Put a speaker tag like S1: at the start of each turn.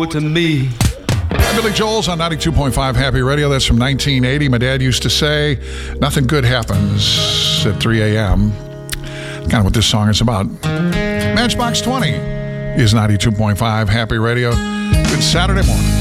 S1: to me.
S2: Billy Joel's on 92.5 Happy Radio. That's from 1980. My dad used to say, nothing good happens at 3 a.m. Kind of what this song is about. Matchbox 20 is 92.5 Happy Radio. Good Saturday morning.